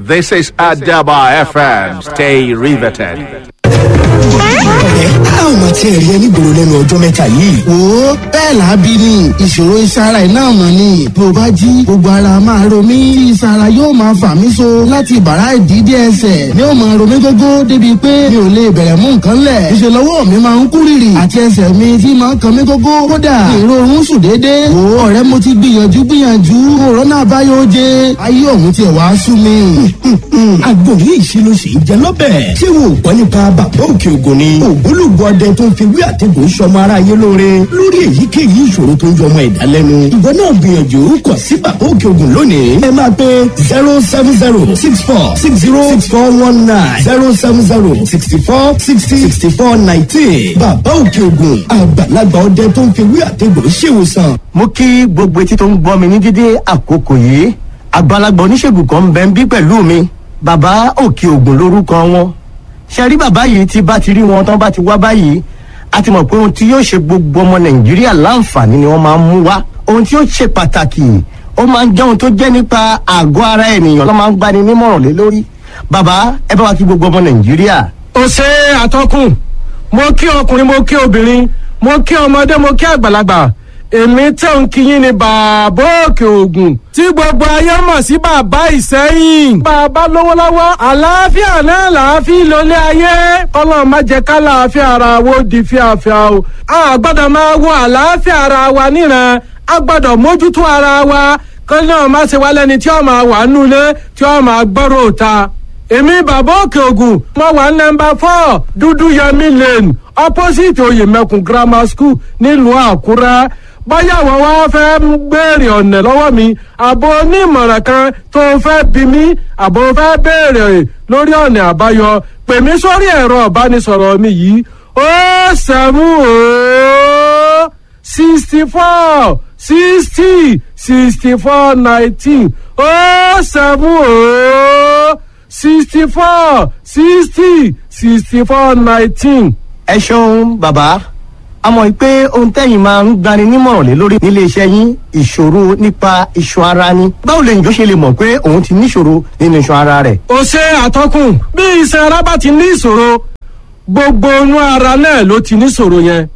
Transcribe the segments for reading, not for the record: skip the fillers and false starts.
This is Adaba FM. Stay riveted. A ò mà tiẹ̀ rí ẹni gbòòrò lẹ́nu ọjọ́ mẹ́ta yìí. Wo bẹ́ẹ̀ làábí ni ìṣòro ìsara iná mọ̀ ni. Bí o bá jí, gbogbo ara máa ro mí. Ìsara yóò máa fà mí so láti bàrá ìdídé ẹsẹ̀. Ni ó máa ro mí gógó débi pé mi ò lè bẹ̀rẹ̀ mú nǹkan lẹ̀. Ìṣe lọ́wọ́ mi máa ń kú rìrì. Àti ẹsẹ̀ mi tí máa ń kan mí gógó. Kódà ìrorun sùn déédéé. Wo ọ̀rẹ́ mo ti gbìyànjú. Kòrónà báyọ̀ jẹ. Ayé òun tiẹ̀ wá sú mi. Àgbo yìí ṣe ló ṣe jẹ lọ́bẹ̀. Ṣé wo gbọ́ nípa bàbá òkè ògùn ni? Ògbólógbò ọdẹ tó ń fi wí àtẹ̀gùn sọmọ aráyé lóore lórí èyíkéyìí ìṣòro tó ń yọmọ ẹ̀dá lẹ́nu. Ìwọ náà gbìyànjú kọ̀ sí bàbá òkè ògùn lónìí. Ẹ máa pe 07064646419 07064646419. Bàbá òkè ògùn àgbàlagbà ọdẹ tó ń fi wí àtẹ̀gùn ṣèwòsàn. Mo kí gbogbo etí tó ń gbọ́ mi ní dídé àkókò yìí. Àgbàlagbà oníṣègùn kan ń bẹ ń bí pẹ̀lú mi. Bàbá òkè ògùn lórúkọ wọn. Ṣé rí bàbá yìí tí bá ti rí wọn tán bá ti wá báyìí, a ti mọ̀ pé ohun tí yóò ṣe gbogbo ọmọ Nàìjíríà láǹfààní ni wọ́n máa ń mú wá. Ohun tí yóò ṣe pàtàkì, ó máa ń jẹ́ ohun tó jẹ́ nípa àgọ́ ara ènìyàn ló máa ń gbani nímọ̀ràn lé lórí. Bàbá, ẹ bá wa kí gbogbo ọmọ Nàìjíríà. Ó ṣe àtọkùn, mo kí ọkùnrin, mo kí obìnrin, mo kí ọmọdé, mo kí àgbàlagbà. Èmi tẹ̀ ń kíyìn ní bàbá òkè ògùn tí gbogbo ayé mọ̀ sí bàbá Ìsẹ́yìn. Bàbá lówó lọ́wọ́, àlàáfíà náà làáfíà lólé ayé. Kọ́lọ́ má jẹ́ ká làáfíà ara wo di fíafíà o. A gbọ́dọ̀ máa wo àlàáfíà ara wa níran. A gbọ́dọ̀ mójútó ara wa. Kọ́lọ́ má ṣe wá lẹ́ni tí ó máa wà nulẹ̀ tí ó máa gbọ́rọ̀ òta. Èmi bàbá òkè ògùn, mo wà nọ́mbà 4 Dúdúyẹmí Lane, opposite Oyèmẹkùn Grammar School nílùú Àkúrẹ́. Bóyá àwọn wá fẹ́ béèrè ọ̀nà lọ́wọ́ mi, àbò onímọ̀ràn kan tó fẹ́ bí mi, àbò fẹ́ béèrè lórí ọ̀nà àbáyọ, pè mí sórí ẹ̀rọ ìbánisọ̀rọ̀ mi yìí, 64 60 64 19, 64 60 64 19. Ẹ ṣeun bàbá. A mọ̀ pé ohun tẹ́yìn máa ń gbani nímọ̀ràn lé lórí nílé iṣẹ́ yín ìṣòro nípa iṣan ara ni. Báwo lèyìn tó ṣe lè mọ̀ pé òun ti níṣòro nínú iṣan ara rẹ̀? Ó ṣe àtọkùn, bí iṣan ara bá ti ní ìṣòro, gbogbo inú ara náà ló ti níṣòro yẹn.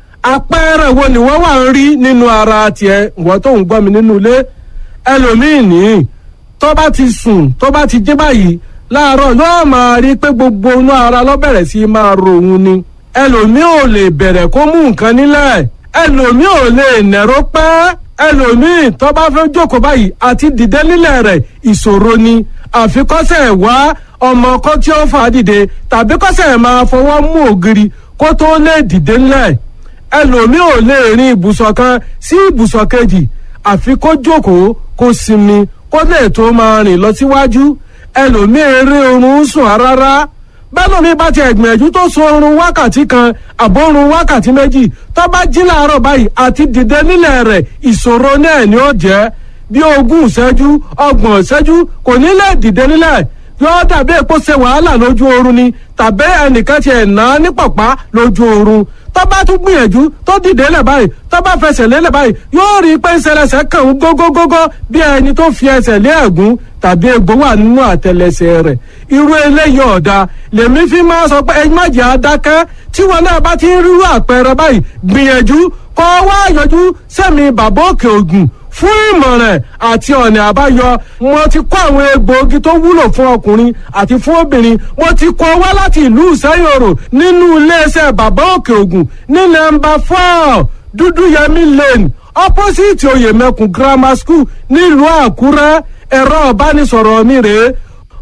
Àpẹẹrẹ wo ni wọ́n wà ń rí nínú ara tiẹ̀, ìwọ tó ń gbọ́ mi nínú ilé? Ẹlòmíì ní tó bá ti sùn, tó bá ti jí báyìí láàárọ̀ yóò máa rí pé gbogbo inú ara ló bẹ̀rẹ̀ sí máa ro òun ni. Ẹlòmíì ò lè bẹ̀rẹ̀ kó mú nǹkan nílẹ̀, ẹlòmíì ò lè nẹ̀rọ pẹ́, ẹlòmíì tó bá fẹ́ jókòó báyìí àti dìde nílẹ̀ rẹ̀ ìṣòro ni. Àfikọ́sẹ̀ wá ọmọ kan tí ó fà á dìde tàbí kọ́sẹ̀ máa fọwọ́ mú ògiri kó tó lè dìde nílẹ̀. Ẹlòmíì ò lè rin ibùsọ̀ kan sí ibùsọ̀ kejì àfi kó jókòó kó sinmi kó lè tó máa rìn lọ síwájú. Ẹlòmíì eré oorun sùn rárá. Bẹ́ẹ̀ ni bá ti ẹ̀gbìyànjú tó so oorun wákàtí kan àbórun wákàtí méjì tó bá jí láàárọ̀ báyìí àti dìde nílẹ̀ rẹ̀ ìṣòro náà ni ó jẹ́ bí 20 ìṣẹ́jú 30 ìṣẹ́jú kò ní lè dìde nílẹ̀ yóò dàbí èpo ṣe wàhálà lójú oorun ni tàbí ẹnìkan ti ẹ̀ ná ní pọ̀pá lójú oorun tó bá tún gbìyànjú tó dìde lẹ̀ báyìí tó bá fẹsẹ̀ lélẹ̀ báyìí yóò rí pé ìṣẹ̀lẹ̀ṣẹ̀ kàn ń gógógógó bí ẹni tó fi ẹsẹ̀ lé ẹ̀gún tàbí egbò wà nínú àtẹlẹsẹ̀ rẹ̀ irú eléyìí ọ̀dà lèmi fi máa sọ pé ẹ̀yin má jẹ́ adákẹ́ tí wọn náà bá ti ń rírú àpẹẹrẹ báyìí gbìyànjú kó wá yọjú sẹ́mi bàbá òkè ògùn fún ìmọ̀ràn àti ọ̀nà àbáyọ. Mo ti kó àwọn egbòogi tó wúlò fún ọkùnrin àti fún obìnrin mo ti kó wá láti ìlú Ìsẹ́yòrò nínú iléeṣẹ́ bàbá òkè ògùn ní nọ́mbà 4 Dúdúyẹmí Lane opposite Oyèmẹkùn Grammar School nílùú Àkúrẹ́. Ẹ̀rọ ìbánisọ̀rọ̀ mi rèé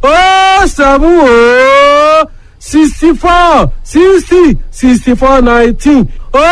64 60 64 19,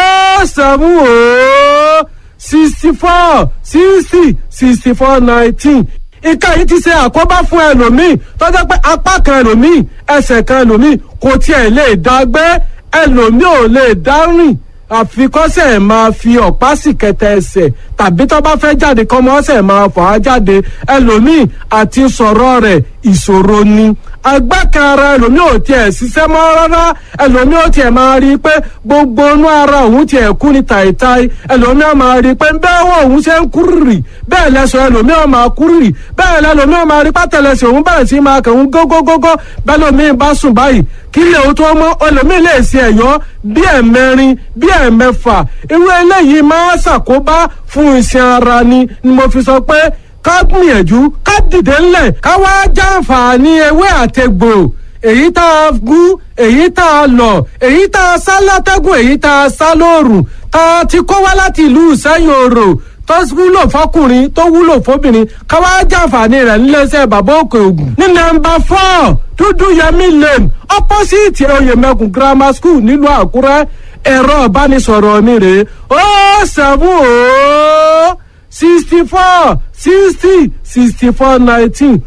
64 60 64 19. Ìka yìí ti ṣe àkóbá fún ẹlòmíì tó jẹ́ pé apá kan ẹlòmíì ẹsẹ̀ kan ẹlòmíì kò tiẹ̀ lè dá gbé, ẹlòmíì ò lè dá rìn àfikọ́sẹ̀ máa fi ọ̀pá sì kẹtẹ ẹsẹ̀ tàbí tó bá fẹ́ jáde kọ́mọ́sẹ̀ máa fà á jáde. Ẹlòmíì àti sọ̀rọ̀ rẹ̀ ìṣòro ni. agbákan ara ẹlòmíì ò tiẹ̀ ṣiṣẹ́ mọ́ rárá, ẹlòmíì ò tiẹ̀ máa rí i pé gbogbo inú ara òun tiẹ̀ kú ní tàìtàì, ẹlòmíì á máa rí i pé bẹ́ẹ̀ wọ́n òun ṣe ń kúrìrì bẹ́ẹ̀ lẹ́sọ̀ ẹlòmíì á máa kúrìrì, bẹ́ẹ̀ lẹ́lòmíì á máa rí pátẹ́lẹsẹ̀ òun bẹ̀rẹ̀ sí máa kàn ń gógógógó, bẹ́ẹ̀ lòmíì bá sùn báyìí kí lè o tó mọ́ ẹlòmíì lè ṣe ẹ̀yọ́ bí ẹ̀mẹrin bí ẹ̀mẹfà, irú eléyìí máa ṣàkóbá fún iṣan ara ni mo fi sọ pé ká gbìyànjú ká dìde ńlẹ̀ ká wá jàǹfààní ewé àtegbò èyí tá a gún èyí tá a lọ̀ èyí tá a sá látẹ́gùn èyí tá a sá lóòrùn tá a ti kó wá láti ìlú Ìsẹ́yìn Òrò tó wúlò fọkùnrin tó wúlò fóbìnrin ká wá jàǹfààní rẹ̀ níléeṣẹ́ bàbá Òkè Ògùn ní nọ́mbà 4 Dúdúyẹmí Lane opposite Oyèmẹkùn grammar school nílùú Àkúrẹ́. Ẹ̀rọ ìbánisọ̀rọ̀ mi rèé 070 64 60 64 19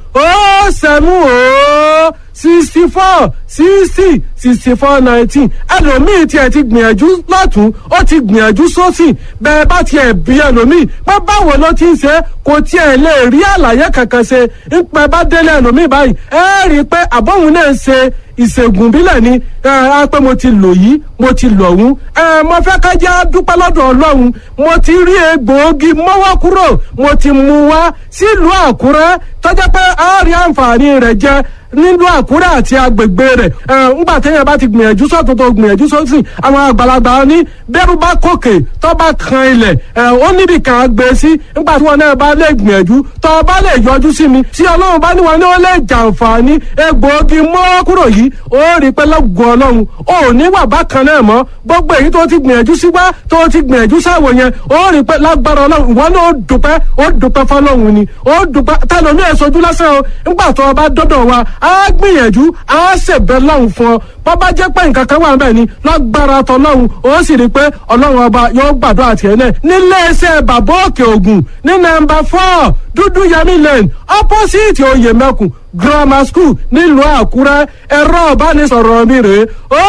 070 64 60 64 19. ẹlòmíì tiẹ̀ ti gbìyànjú lọ́tún ó ti gbìyànjú sósì bẹ́ẹ̀ bá tiẹ̀ bí ẹlòmíì pé báwo ló ti ń ṣe kò tiẹ̀ lè rí àlàyé kankan ṣe ń pẹ́ bá délé ẹlòmíì báyìí ẹ rí i pé àbọ̀hún náà ń ṣe ìṣègùn bílẹ̀ ni ẹ pé mo ti lò yìí mo ti lò ọ̀hún mo fẹ́ ká jẹ́ dúpẹ́ lọ́dọ̀ Ọlọ́run mo ti rí egbòogi mọ́wọ́ kúrò mo ti mú wá sílùú Àkúrẹ́ tọ́jà pé a rí àǹfààní rẹ̀ jẹ nílùú Àkúrẹ́ àti agbègbè rẹ̀ ńgbà téèyàn bá ti gbìyànjú sọ́tún tó gbìyànjú sósì àwọn àgbàlagbà ní bẹ́rù bá kòkè tó bá kan ilẹ̀ ó níbi kan gbé sí ńgbà tí wọn náà bá lè gbìyànjú tó bá lè yọjú sí mi tí Ọlọ́run bá ní wọn ní ó lè jàǹfààní egbòogi mọ́wọ́ kúrò yìí ó rí pé lọ́gùn Ọlọ́run ó ní wà bákan náà mọ́ gbogbo èyí tó ti gbìyànjú sí wá tó ti gbìyànjú sáwò yẹn ó rí pé lágbára Ọlọ́run ìwọ náà ó dúpẹ́ fọlọ́run ni ó dúpẹ́ tẹlomi ẹ̀ sojú lásán o ńgbà tó o bá dọ́dọ̀ wa á gbìyànjú á ṣèbẹ̀ lọ́hùn fún ọ bó bá jẹ́ pé nǹkan kan wà níbẹ̀ ni lágbára tọlọ́hun ó sì rí pé Ọlọ́run ọba yóò gbàdúrà tiẹ̀ náà nílé iṣẹ́ bàbá Òkè Ògùn ní nọ́mbà 4 Dúdúyẹmí Lane opposite Oyèmẹkùn grammar school nílùú Àkúrẹ́. ẹ̀rọ ìbánisọ̀rọ̀ mi rèé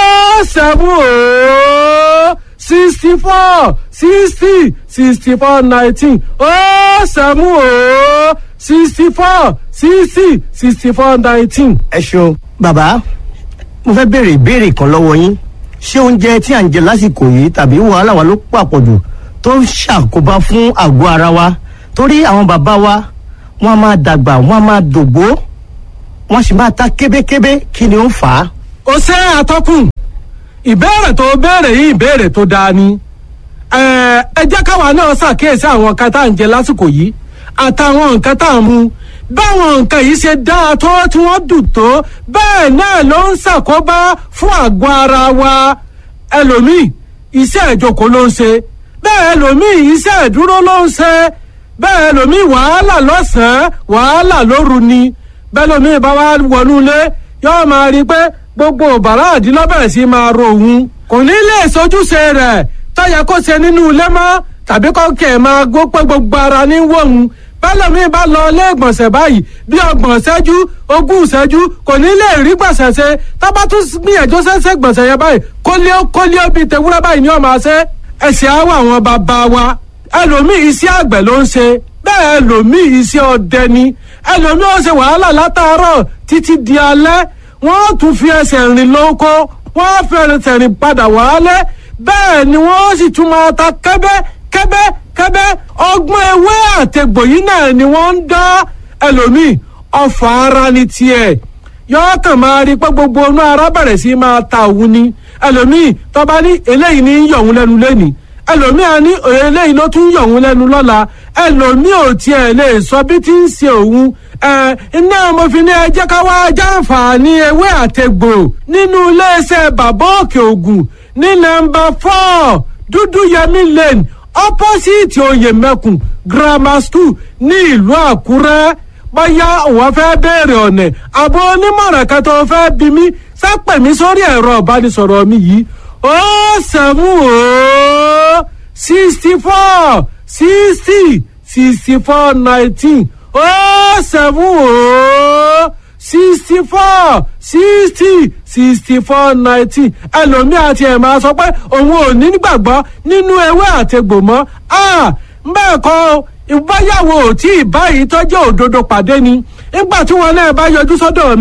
070 64 60 64 19 070 64 60 64 19. ẹ ṣeun bàbá mo fẹ́ béèrè ìbéèrè kan lọ́wọ́ yín ṣé oúnjẹ tí à ń jẹ lásìkò yìí tàbí wàhálà wa ló pàpọ̀jù tó ń ṣàkóbá fún àgọ́ ara wa torí àwọn bàbá wa wọ́n á máa dàgbà wọ́n á máa dògbó wọ́n sì máa ta kébékébé kí ni ó fà á. ó ṣe àtọkùn ìbéèrè tó béèrè yìí ìbéèrè tó dáa ni ẹ jẹ́ káwa náà ṣàkíyèsí àwọn nǹkan tá à ń jẹ lásìkò yìí àtàwọn nǹkan tá à ń mu báwọn nǹkan yìí ṣe dáa tó tí wọ́n dùn tó bẹ́ẹ̀ náà ló ń ṣàkóbá fún àgọ́ ara wa ẹlòmíì iṣẹ́ ìjókòó ló ń ṣe bẹ́ẹ̀ ẹlòmíì iṣẹ́ ìdúró ló ń ṣe bẹ́ẹ̀ ẹlòmíì wàhálà lọ́sàn-án wàhálà lóru ni bẹ́ẹ̀ ẹlòmíì bá wá wọnú ilé yóò máa rí i pé gbogbo bàrá àdínlọ́bẹ̀rẹ̀ sí máa ro òun kò ní lè sojúṣe rẹ̀ tó yẹ kó ṣe nínú ilé mọ́ tàbí kọ́kẹ́ máa gbó pé gbogbo ara ní wọ̀hún bẹ́lẹ̀mí bá lọ ilé ìgbọ̀nsẹ̀ báyìí bí 30 ìṣẹ́jú 20 ìṣẹ́jú kò ní lè rí gbọ̀nsẹ̀ ṣe tábà tún gbìyànjú ṣẹ́ṣẹ́ gbọ̀nsẹ̀ yẹn báyìí kólíó bíi tewúrẹ́ báyìí ni ó máa ṣe ẹ̀sìn àwọ̀ àwọn bàbá wa ẹlòmíì iṣẹ́ àgbẹ̀ ló ń ṣe bẹ́ẹ̀ ẹlòmíì iṣẹ́ ọdẹ ni ẹlòmíì ó ṣe wàhálà látàárọ̀ títí di alẹ́ wọ́n tún fi ẹsẹ̀ rìn lóko wọ́n fi ẹsẹ̀ rìn padà wálé bẹ́ẹ̀ ni wọ́n sì tún máa ta kẹ́bẹ́ ọgbọ́n ewé àtẹ̀gbò yìí náà ni wọ́n ń dá ẹlòmíì ọfà ara ní tiẹ̀ yọọ kàn máa rí pé gbogbo inú ara bẹ̀rẹ̀ sí máa ta òun ni ẹlòmíì tọ́ba ní eléyìí ní yọ̀ òun lẹ́nu lẹ́nìí ẹlòmíì á ní eléyìí ló tún yọ̀ òun lẹ́nu lọ́la ẹlòmíì ò tiẹ̀ lè sọ bí tí ń ṣe òun iná mo fi ní ẹ jẹ́ ká wá jàǹfààní ewé àtẹ̀gbò nínú iléeṣẹ́ bàbá Òkè Ògùn ní nọ́mbà 4 Dúdúyẹmí Lane opposite Oyèmẹkùn grammar school ní ìlú Àkúrẹ́ bóyá òun fẹ́ béèrè ọ̀nà àbọ̀ onímọ̀ràn kan tó fẹ́ bí mi sápẹ̀ mi sórí ẹ̀rọ ìbánisọ̀rọ̀ mi yìí 070 64 60 64 19 070 64 60 64 19. ẹlòmíì àti ẹ̀ máa sọ pé òun ò ní gbàgbọ́ nínú ewé àtegbò mọ́ bẹ́ẹ̀ kọ́ ìbáyàwó tí ìbáyìí tọ́jú òdodo pàdé ni nígbà tí wọn náà bá yọjú sọ́dọ̀ mi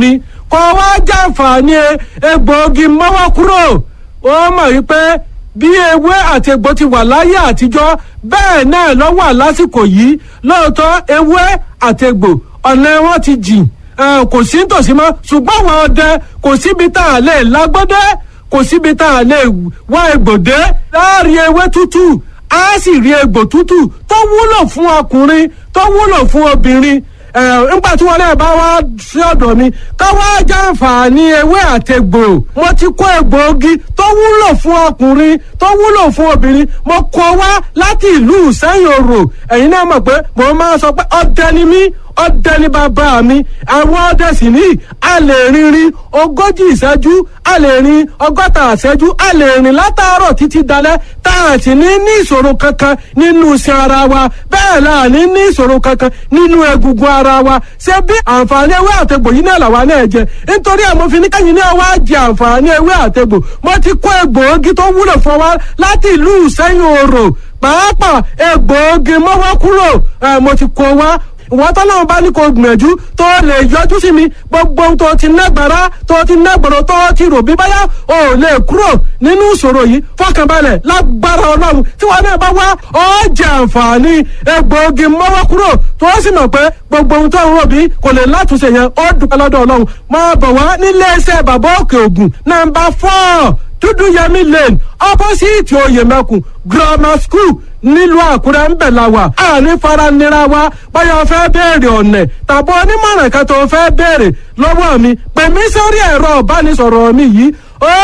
kọ́ wá jàǹfààní egbòogi mọ́wọ́ kúrò. Ó mọ̀ wípé bí ewé àti egbò ti wà láyé àtijọ́ bẹ́ẹ̀ náà ló wà lásìkò yìí. Lóòótọ́ ewé àti egbò ọ̀nà wọn ti jìn, kò sí nítòsí mọ́, ṣùgbọ́n àwọn ọdẹ kò síbi tá a lè lágbọ́dẹ́, kò síbi tá a lè wá egbòdé. Láàrin ewé tútù á sì rí egbò tútù tó wúlò fún ọkùnrin tó wúlò fún obìnrin. Nígbà tí wọn náà bá wá sí ọ̀dọ̀ mi ká wá jàǹfààní ewé àtegbò. Mo ti kó egbòogi tó wúlò fún ọkùnrin tó wúlò fún obìnrin, mo kó wá láti ìlú Ìsẹ́yìn Òrò. Ẹ̀yin náà mọ̀ pé mo máa sọ pé ọdẹ ni mí, ọdẹ ni bàbá mi. Àwọn ọdẹ sì ní a lè rìnrìn 40 ìṣẹ́jú, a lè rìn 60 ìṣẹ́jú, a lè rìn látàárọ̀ títí dalẹ́ tá a sì ní ìṣòro kankan nínú iṣan ara wa. Bẹ́ẹ̀ la ní ìṣòro kankan nínú egungun ara wa. Ṣé bí àǹfààní ewé àtegbò yìí náà làwa náà jẹ? Nítorí ẹ̀ mo fi ní kẹ́yìn náà wá jẹ àǹfààní ewé àtegbò. Mo ti kó egbòogi tó wúlò fún wa láti ìlú Ìsẹ́yìn Òrò, pàápàá egbòogi mọ́wọ́ kúrò. Mo ti kó wá. Ìwọ́n tọ́lọ́run bá ní kó gbìyànjú tó lè yọjú sí mi, gbogbo ohun tó ti nágbára tó ti nágbọ̀rọ̀ tó ti rò bí báyà ò lè kúrò nínú ìṣòro yìí. Fọkànbalẹ̀ lágbára Ọlọ́run tí wọn náà bá wá ó jẹ àǹfààní egbòogi mọ́wọ́ kúrò tó sì mọ̀ pé gbogbo ohun tó ń rò bí kò lè látúnṣe yẹn ó dúpẹ́ lọ́dọ̀ Ọlọ́run. Máa bọ̀ wá nílé iṣẹ́ bàbá Òkè Ògùn nàmbà 4 Dúdúyẹmí Lane opposite Oyèmẹkùn Grammar School nílùú Àkúrẹ́ ń bẹ̀ la wà. Àní faranira wa báyọ̀ fẹ́ béèrè ọ̀nà tàbí onímọ̀ràn kan tó fẹ́ béèrè lọ́wọ́ mi, pè mí sórí ẹ̀rọ ìbánisọ̀rọ̀ mi yìí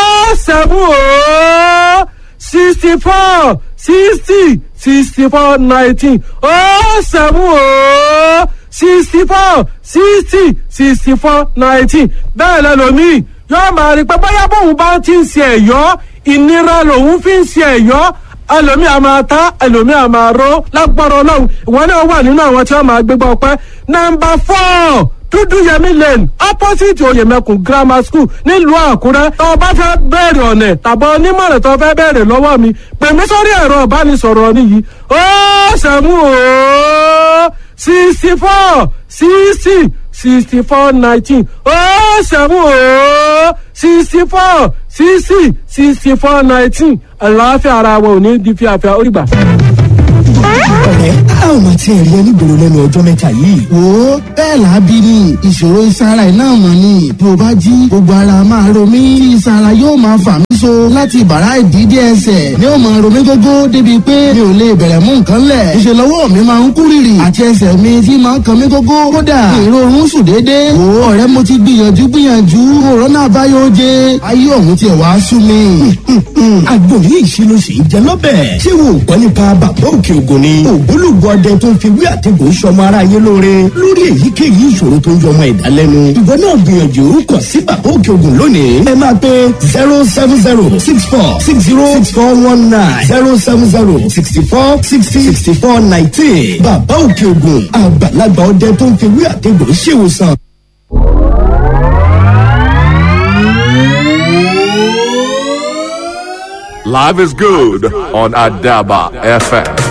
07064 60 64 19 07064 60 64 19. Bẹ́ẹ̀ lẹ́lòmíì yóò máa rí pé bóyá bóun bá ti ń ṣe ẹ̀yọ́ ìnira lòun fi ń ṣe ẹ̀yọ́. Ẹlòmíì a máa ta, ẹlòmíì a máa ró. Lágbára Ọlọ́run ìwọ náà wà nínú àwọn tí wọ́n máa gbégbá ọpẹ́. Nàmbà 4 Dúdúyẹmí Lane opposite Oyèmẹkùn Grammar School nílùú Àkúrẹ́. Tó bá fẹ́ bẹ̀rẹ̀ ọ̀nà tàbí onímọ̀ràn tó fẹ́ bẹ̀rẹ̀ lọ́wọ́ mi, pè mí sórí ẹ̀rọ ìbánisọ̀rọ̀ nìyí 07064 60 64 19 07064 60 64 19. Àlàáfíà ara wa ò ní di fíafíà ó rí gbà. Ọ̀rẹ́ a ò máa tiẹ̀ rí ẹni gbòòrò lẹ́nu ọjọ́ mẹ́ta yìí. Wo bẹ́ẹ̀ làábí ni ìṣòro ìsara iná mọ̀ ni bí o bá jí gbogbo ara máa ro mí, tí ìsara yóò máa fà mí so láti bàrá ìdídé ẹsẹ̀ ni ó máa ro mí gógó débi pé mi ò lè bẹ̀rẹ̀ mú nǹkan lẹ̀. Ìṣe lọ́wọ́ mi máa ń kú rìrì àti ẹsẹ̀ mi tí máa ń kan mí gógó. Kódà ìrorun sùn déédéé. Wo ọ̀rẹ́ mo ti gbìyànjú kòrónà báyọ̀ jẹ ayé ọ̀hún tiẹ̀ wá sú mi. Àgbo yìí ṣe ló ṣe ń jẹ lọ́bẹ̀. Ṣé wo gbọ́ nípa bàbá Òkè Ògùn ni? Ògbólógbò ọdẹ tó ń fi wí àtẹ̀gùn sọmọ aráyé lóore lórí èyíkéyìí ìṣòro tó ń yọmọ ẹ̀dá lẹ́nu. Ìwọ náà gbìyànjú kàn sí bàbá Òkè Ògùn lónìí. Ẹ máa pe 07064646419 07064606419. Bàbá Òkè Ògùn àgbàlagbà ọdẹ tó ń fi wí àtẹ̀gùn ṣèwòsàn. Life is good on Adaba FM.